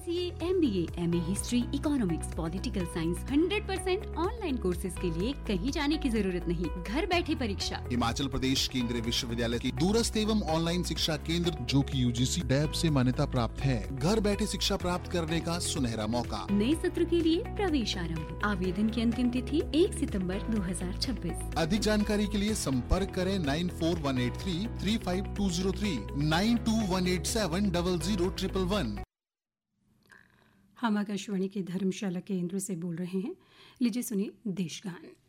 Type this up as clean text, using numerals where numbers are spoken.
BCA, MBA, MA history, economics, political science 100% online courses के लिए कहीं जाने की जरूरत नहीं, घर बैठे परीक्षा। हिमाचल प्रदेश केंद्रीय विश्वविद्यालय की दूरस्थ एवं ऑनलाइन शिक्षा केंद्र जो कि UGC डैब से मान्यता प्राप्त है। घर बैठे शिक्षा प्राप्त करने का सुनहरा मौका। नए सत्र के लिए प्रवेश आरंभ। आवेदन की अंतिम तिथि 1 सितंबर 2026। अधिक जानकारी के लिए संपर्क करें 9418335203 9218700111। हम आकाशवाणी के धर्मशाला केंद्र से बोल रहे हैं। लीजिए सुनिए देशगान।